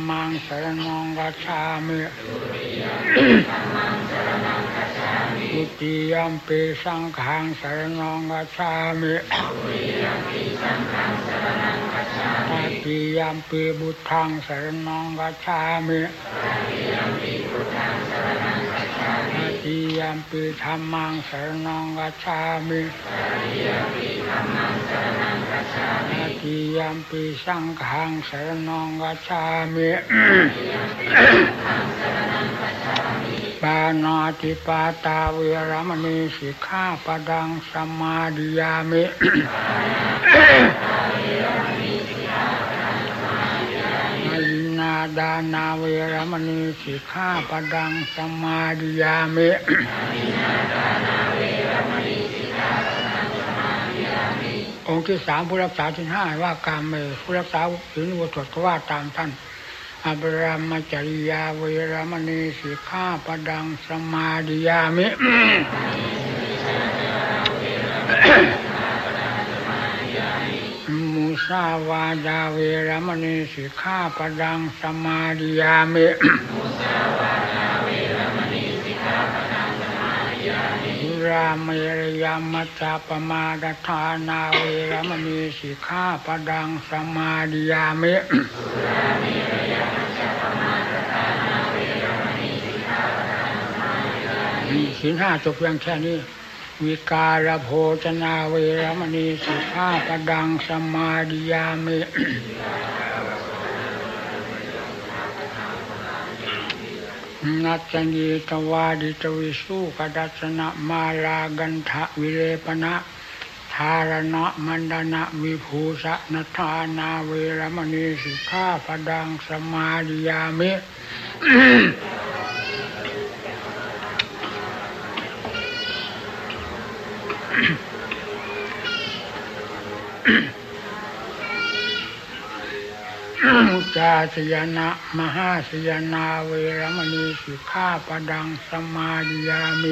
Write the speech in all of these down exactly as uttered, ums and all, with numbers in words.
มังสรณังคัจฉามิทุติยัมปิสังฆังสรณังคัจฉามิตติยัมปิพุทธังสรณังคัจฉามิตติยัมปิธัมมังสรณังคัจฉามิตติยัมปิสังฆังสรณังคัจฉามิปานาติปาตาเวรมณีสิกขาปดังสมาธิยามิอินาดานาเวรมณีสิกขาปดังสมาธิยามิองค์ที่สามผู้รักษาศีลห้าว่ากามเมผู้รักษาศีลอุโบสถก็ว่าตามท่านอภิรามจริยาเวรมณีสิกขาปดังสมาธิยามิมุสาวาดาเวรมณีสิกขาปดังสมาธิยามิรามรยามัจจปมาดฐานาเวรมณีสิกขาปดังสมาธิยามิศีลห้าจบเพียงแค่นี้วิการโภชนาเวรมณีสิกขาปดังสมาธิยามินัจจญิตวาดิตวิสุขดัสนะมาลากันทะวิเลปนะธารณะมันดนะวิภูสะนัทานาเวรมณีสิกขาปดังสมาธิยามิมุจาสยนะมหาสยนาเวรมณีสิกขาปดังสมาธิยามิ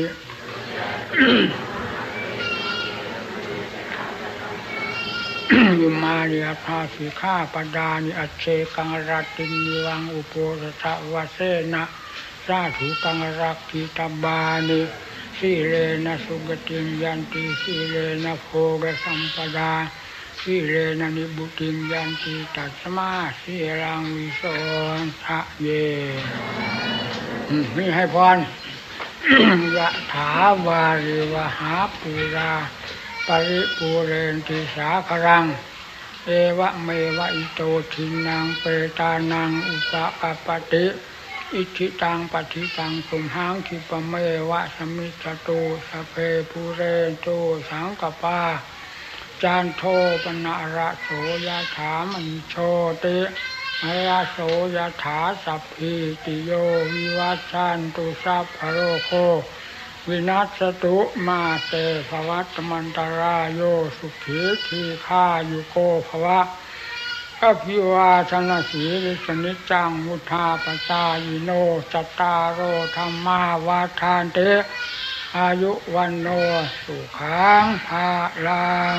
ยุมานิอาภาสิกขาปดานิอัจเชกังรัตตินิวังอุโปสถวเสนะสาธุกังรักขิตบานิสีเลนะสุกติยันติสีเลนะโภกสัมปดาสีเลนะนิบุติยันติตัสมาสีรังวิโสทะเยนี่ให้พรยะถาวาริวหาปุราปริปุเรนติสาครังเอวะเมวะอิโตทินังเปตานังอุปกปปติอิทิตังปฏิตังตุมหังคิปเมวะสมิจตุสเพปุเรนตุสังกปาจานโทปนะระโสยถามณิโชติระโสยถาสัพพิติโยวิวัชชันตุสัพพโรโควินัสตุมาเตภวัตมันตรายโยสุขีทีฆายุโกภวะอภิวาทนาสีริสนิจังมุทาปจายโนจัตตารโอธรรมาวาทานเตอายุวันโนสุขังภาลัง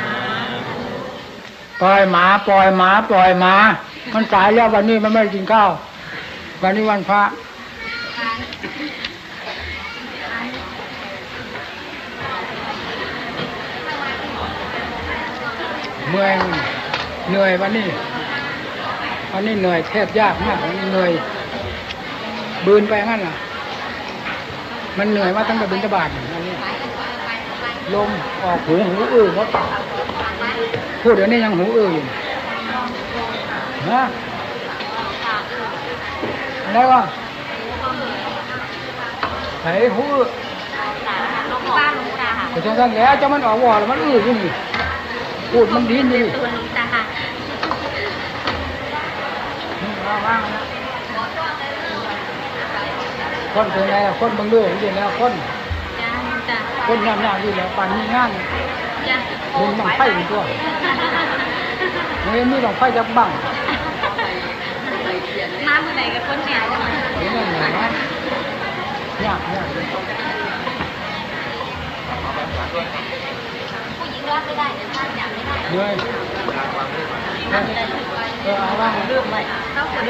ปล่อยหมาปล่อยหมาปล่อยหมามันตายแล้ววันนี้มันไม่กินข้าววันนี้วันพระเมื่อยเหนื่อยวันนี้วันนี้เหนื่อยแทบยากมากวันนี้เหนื่อยบืนไปงั้นล่ะมันเหนื่อยมาตั้งแต่บิณฑบาตวันนี้ลมออกหูหูอื้อหมดพูดเดี๋ยวนี้ยังหูอื้ออยู่ฮะอะไรวะไหนหูอื้อแต่จังสั้นแล้วจะมันออกวอแล้วมันอื้ออยู่นี่พูดมันดีนี่คนเป็นไงคนบางเรื่องอยู่แล้วคนคนงานๆอยู่แล้วป่านนี้งานมึงบังไฟอยู่ตัวเฮ้ยมีบังไฟจับบังน้ำเมื่อไหร่กับคนเนี่ยนี่นั่นไงนะยากยากผู้หญิงรับไม่ได้แต่ท่านอยากไม่ได้เลยเออเอาว่าเรื่องใหม่